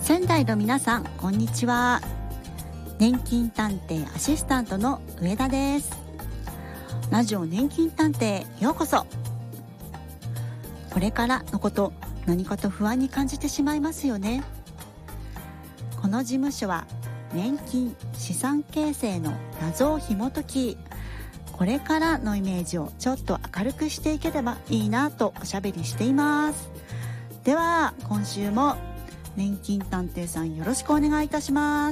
仙台の皆さん、こんにちは。年金探偵アシスタントの上田です。ラジオ年金探偵、ようこそ。これからのこと、何かと不安に感じてしまいますよね。この事務所は年金資産形成の謎を紐解き、これからのイメージをちょっと明るくしていければいいなとおしゃべりしています。では今週も年金探偵さん、よろしくお願いいたします。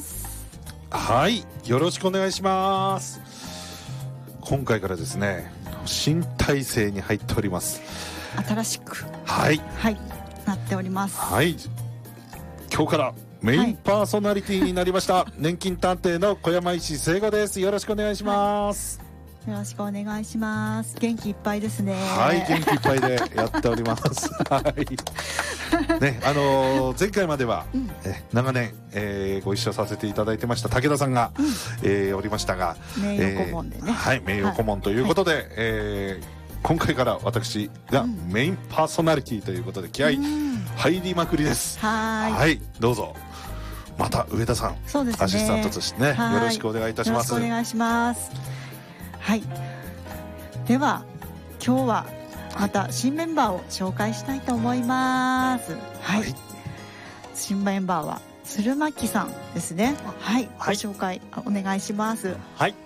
はい、よろしくお願いします。今回からですね、新体制に入っております。 新しくはい、 なっております。 はい、今日からメインパーソナリティになりました、年金探偵の小山石聖吾です。よろしくお願いします。 よろしくお願いします。元気いっぱいですね。 はい、元気いっぱいでやっておりますはいね、前回までは、長年、ご一緒させていただいてました武田さんが、おりましたが、 名誉顧問でね、 はい、名誉顧問ということで、今回から私がメインパーソナリティということで気合い入りまくりです。はい、どうぞまた上田さん、 そうですね、 アシスタントとしてね、よろしくお願いいたします。 よろしくお願いします。はい、では今日はまた新メンバーを紹介したいと思います。はい、新メンバーは鶴巻さんですね。はい、ご紹介お願いします。 はい、